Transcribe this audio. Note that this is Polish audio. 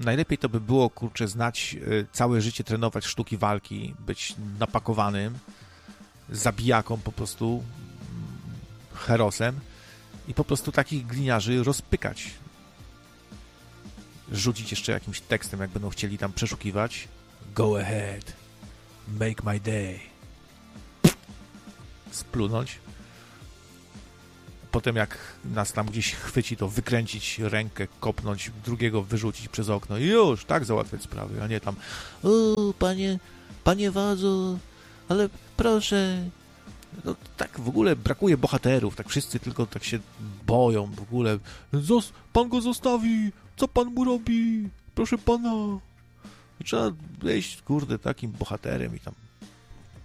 najlepiej to by było, kurczę, znać całe życie, trenować sztuki walki, być napakowanym, zabijaką po prostu, herosem i po prostu takich gliniarzy rozpykać. Rzucić jeszcze jakimś tekstem, jak będą chcieli tam przeszukiwać. Go ahead, make my day. Splunąć. Potem jak nas tam gdzieś chwyci, to wykręcić rękę, kopnąć, drugiego wyrzucić przez okno i już, tak załatwiać sprawy, a nie tam panie Wazo, ale proszę. No tak w ogóle brakuje bohaterów, tak wszyscy tylko tak się boją w ogóle. Pan go zostawi, co pan mu robi? Proszę pana. Trzeba wejść, kurde, takim bohaterem i tam